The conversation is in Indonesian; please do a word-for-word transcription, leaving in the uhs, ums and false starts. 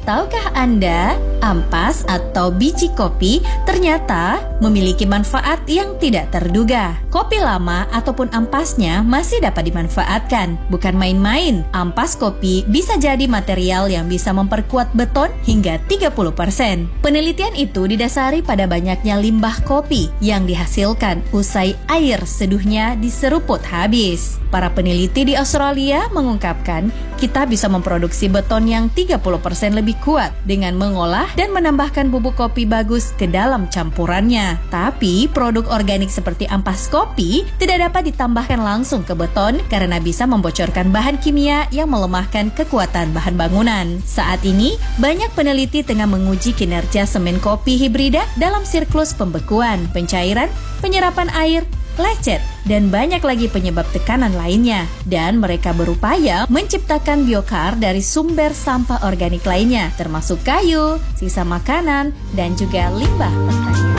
Tahukah Anda, ampas atau biji kopi ternyata memiliki manfaat yang tidak terduga. Kopi lama ataupun ampasnya masih dapat dimanfaatkan. Bukan main-main, ampas kopi bisa jadi material yang bisa memperkuat beton hingga tiga puluh persen. Penelitian itu didasari pada banyaknya limbah kopi yang dihasilkan usai air seduhnya diseruput habis. Para peneliti di Australia mengungkapkan kita bisa memproduksi beton yang tiga puluh persen lebih kuat dengan mengolah dan menambahkan bubuk kopi bagus ke dalam campurannya. Tapi produk organik seperti ampas kopi tidak dapat ditambahkan langsung ke beton karena bisa membocorkan bahan kimia yang melemahkan kekuatan bahan bangunan. Saat ini, banyak peneliti tengah menguji kinerja semen kopi hibrida dalam siklus pembekuan, pencairan, penyerapan air, lecet, dan banyak lagi penyebab tekanan lainnya. Dan mereka berupaya menciptakan biokar dari sumber sampah organik lainnya, termasuk kayu, sisa makanan, dan juga limbah pertanian.